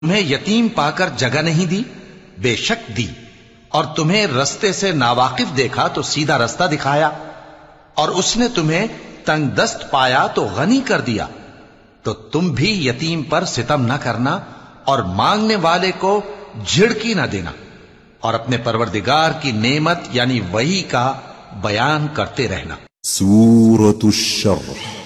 तुम्हें यतीम पाकर जगह नहीं दी? बेशक दी। और तुम्हें रस्ते से नावाकिफ देखा तो सीधा रास्ता दिखाया, और उसने तुम्हें तंगदस्त पाया तो गनी कर दिया। तो तुम भी यतीम पर सितम न करना और मांगने वाले को झिड़की न देना, और अपने परवरदिगार की नेमत यानी वही का बयान करते रहना। सूरतुश शर्ह